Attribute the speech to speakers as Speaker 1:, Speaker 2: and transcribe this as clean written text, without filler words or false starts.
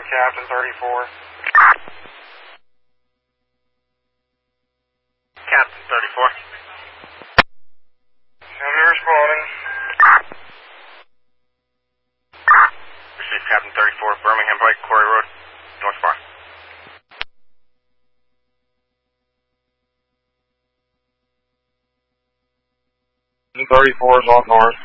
Speaker 1: Captain 34.
Speaker 2: Captain 34.
Speaker 1: Enemy responding.
Speaker 2: Receive Captain 34, Birmingham Pike, Quarry Road, northbound.
Speaker 1: 34 is on north.